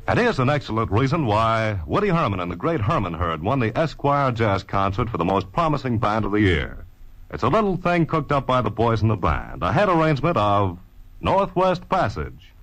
And here's an excellent reason why Woody Herman and the Great Herman Herd won the Esquire Jazz Concert for the most promising band of the year. It's a little thing cooked up by the boys in the band, a head arrangement of Northwest Passage.